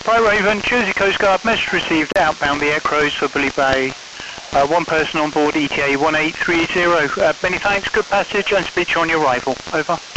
Right, Raven, Jersey Coast Guard, message received outbound the Aircrows for Bully Bay. One person on board ETA 1830. Many thanks, good passage, and speech on your arrival. Over.